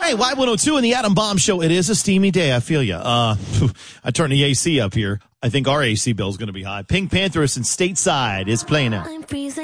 Hey, Y102 and the Adam Bomb Show. It is a steamy day. I feel you. I turned the AC up here. I think our AC bill is going to be high. Pink Panthers and Stateside is playing out.